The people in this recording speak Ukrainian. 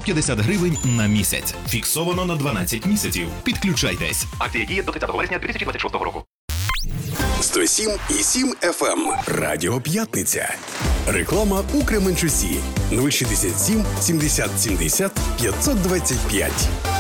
550 гривень на місяць. Фіксовано на 12 місяців. Підключайтесь. Акція діє до 30 вересня 2026 року. 107,7 FM. Радіо П'ятниця. Реклама у Кременчусі. 067 70 70 525.